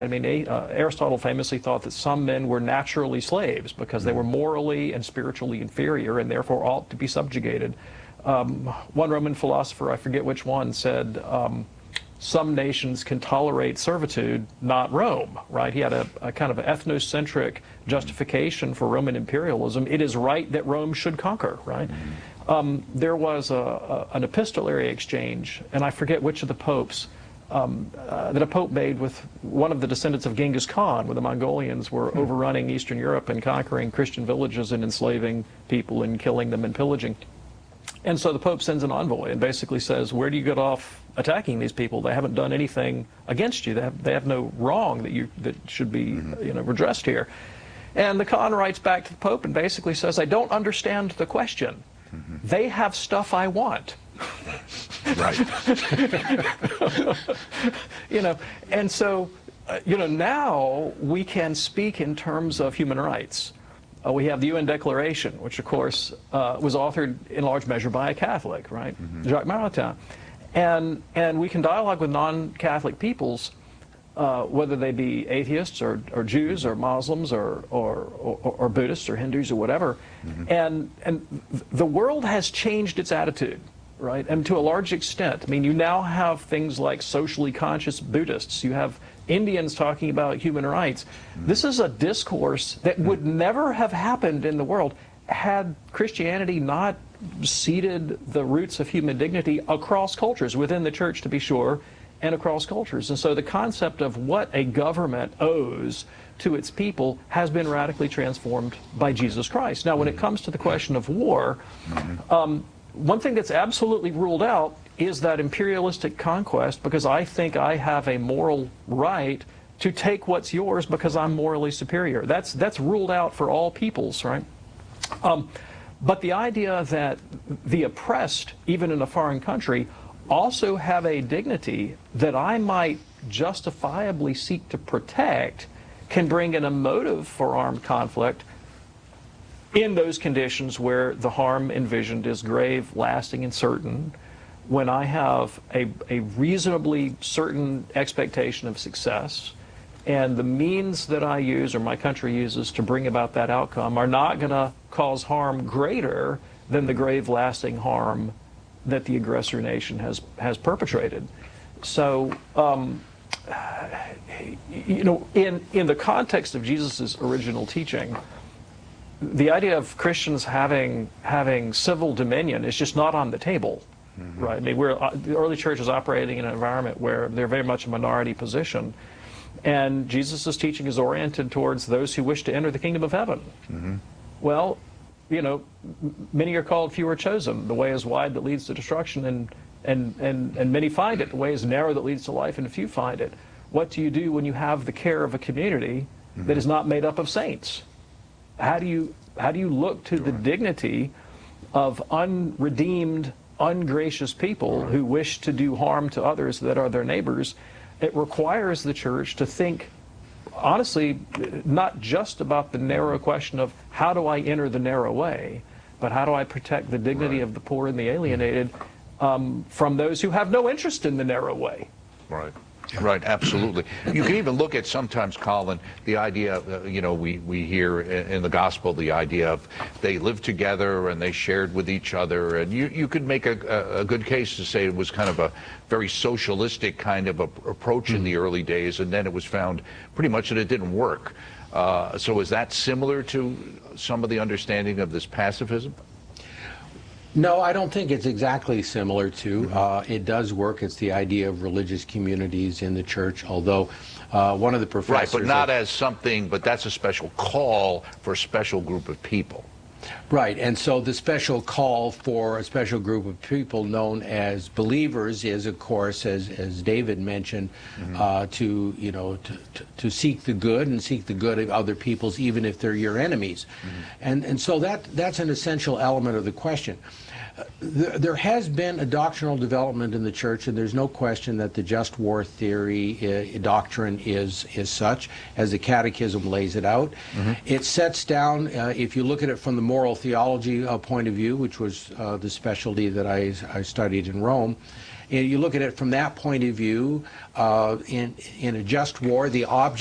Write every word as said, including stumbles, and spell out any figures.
I mean, uh, Aristotle famously thought that some men were naturally slaves because they were morally and spiritually inferior and therefore ought to be subjugated. Um, one Roman philosopher, I forget which one, said um, some nations can tolerate servitude, not Rome, right? He had a, a kind of ethnocentric justification for Roman imperialism. It is right that Rome should conquer, right? Um, there was a, a, an epistolary exchange, and I forget which of the popes, Um, uh, that a pope made with one of the descendants of Genghis Khan, when the Mongolians were overrunning Eastern Europe and conquering Christian villages and enslaving people and killing them and pillaging. And so the Pope sends an envoy and basically says, where do you get off attacking these people? They haven't done anything against you. They have, they have no wrong that, you, that should be you know, redressed here. And the Khan writes back to the Pope and basically says, I don't understand the question. Mm-hmm. They have stuff I want. Right. you know, and so, uh, you know, now we can speak in terms of human rights. Uh, we have the U N Declaration, which, of course, uh, was authored in large measure by a Catholic, right, mm-hmm. Jacques Maritain. And, and we can dialogue with non-Catholic peoples, uh, whether they be atheists or, or Jews or Muslims or, or, or, or Buddhists or Hindus or whatever. Mm-hmm. And, and the world has changed its attitude. Right, and to a large extent. I mean, you now have things like socially conscious Buddhists. You have Indians talking about human rights. Mm. This is a discourse that mm. would never have happened in the world had Christianity not seeded the roots of human dignity across cultures, within the church to be sure, and across cultures. And so the concept of what a government owes to its people has been radically transformed by Jesus Christ. Now, when it comes to the question of war, mm-hmm. um, one thing that's absolutely ruled out is that imperialistic conquest, because I think I have a moral right to take what's yours because I'm morally superior. That's, that's ruled out for all peoples, right? Um, but the idea that the oppressed, even in a foreign country, also have a dignity that I might justifiably seek to protect can bring in a motive for armed conflict in those conditions where the harm envisioned is grave, lasting, and certain, when I have a, a reasonably certain expectation of success, and the means that I use or my country uses to bring about that outcome are not going to cause harm greater than the grave, lasting harm that the aggressor nation has, has perpetrated. So, um, you know, in, in the context of Jesus' original teaching, the idea of Christians having having civil dominion is just not on the table, mm-hmm. right? I mean, we're, uh, the early church is operating in an environment where they're very much a minority position, and Jesus' teaching is oriented towards those who wish to enter the kingdom of heaven. Mm-hmm. Well, you know, many are called, few are chosen. The way is wide that leads to destruction, and and and and many find it. The way is narrow that leads to life, and few find it. What do you do when you have the care of a community mm-hmm. that is not made up of saints? How do you how do you look to the dignity of unredeemed, ungracious people who wish to do harm to others that are their neighbors? It requires the church to think, honestly, not just about the narrow question of how do I enter the narrow way, but how do I protect the dignity right. of the poor and the alienated um, from those who have no interest in the narrow way. Right. Right, absolutely. You can even look at sometimes, Colin, the idea, uh, you know, we, we hear in, in the gospel the idea of they lived together and they shared with each other. And you, you could make a, a good case to say it was kind of a very socialistic kind of a, approach mm-hmm. in the early days, and then it was found pretty much that it didn't work. Uh, so is that similar to some of the understanding of this pacifism? No, I don't think it's exactly similar to. Mm-hmm. Uh, it does work. It's the idea of religious communities in the church, although uh, one of the professors... Right, but not as something, but that's a special call for a special group of people. Right, and so the special call for a special group of people known as believers is, of course, as, as David mentioned, mm-hmm. uh, to, you know, to, to, to seek the good and seek the good of other peoples, even if they're your enemies. Mm-hmm. And, and so that, that's an essential element of the question. Uh, th there has been a doctrinal development in the church, and there's no question that the just war theory uh, doctrine is, is such, as the Catechism lays it out. Mm-hmm. It sets down, uh, if you look at it from the moral theology uh, point of view, which was uh, the specialty that I, I studied in Rome, you look at it from that point of view, uh, in in a just war, the object